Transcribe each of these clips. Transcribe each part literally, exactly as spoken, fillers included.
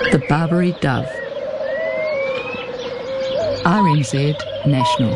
The Barbary Dove. R N Z National.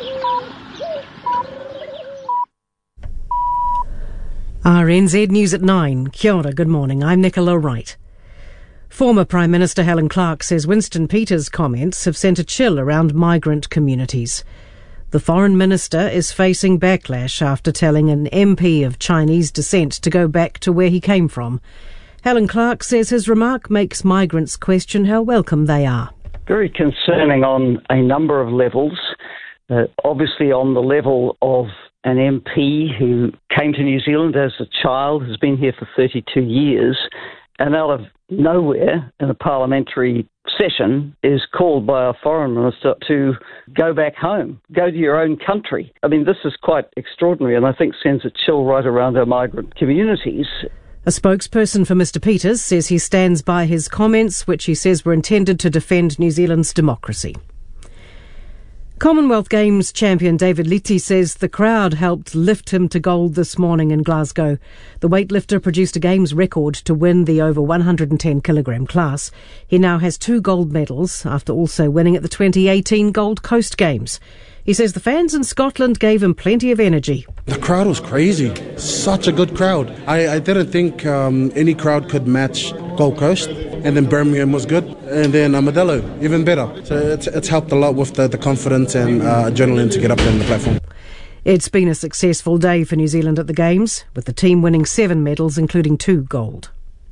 R N Z News at nine. Kia ora, good morning. I'm Nicola Wright. Former Prime Minister Helen Clark says Winston Peters' comments have sent a chill around migrant communities. The Foreign Minister is facing backlash after telling an M P of Chinese descent to go back to where he came from. Helen Clark says his remark makes migrants question how welcome they are. Very concerning on a number of levels. Uh, obviously on the level of an M P who came to New Zealand as a child, has been here for thirty-two years, and out of nowhere in a parliamentary session is called by our foreign minister to go back home, go to your own country. I mean, this is quite extraordinary and I think sends a chill right around our migrant communities. A spokesperson for Mr Peters says he stands by his comments, which he says were intended to defend New Zealand's democracy. Commonwealth Games champion David Liti says the crowd helped lift him to gold this morning in Glasgow. The weightlifter produced a Games record to win the over one hundred ten kilogram class. He now has two gold medals after also winning at the twenty eighteen Gold Coast Games. He says the fans in Scotland gave him plenty of energy. The crowd was crazy. Such a good crowd. I, I didn't think um, any crowd could match Gold Coast. And then Birmingham was good. And then Armadillo, even better. So it's, it's helped a lot with the, the confidence and uh, adrenaline to get up there on the platform. It's been a successful day for New Zealand at the Games, with the team winning seven medals, including two gold.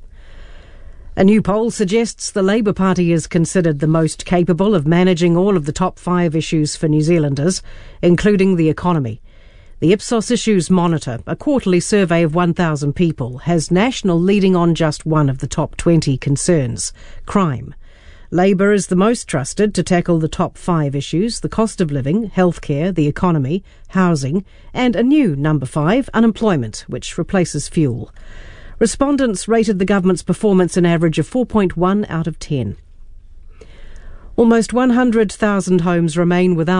A new poll suggests the Labour Party is considered the most capable of managing all of the top five issues for New Zealanders, including the economy. The Ipsos Issues Monitor, a quarterly survey of one thousand people, has National leading on just one of the top twenty concerns, crime. Labour is the most trusted to tackle the top five issues: the cost of living, healthcare, the economy, housing, and a new number five, unemployment, which replaces fuel. Respondents rated the government's performance an average of four point one out of ten. Almost one hundred thousand homes remain without